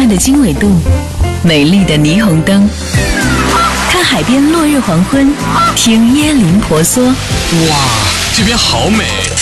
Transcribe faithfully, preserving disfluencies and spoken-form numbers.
段的经纬度，美丽的霓虹灯，看海边落日黄昏，听椰林婆娑。 哇，这边好美。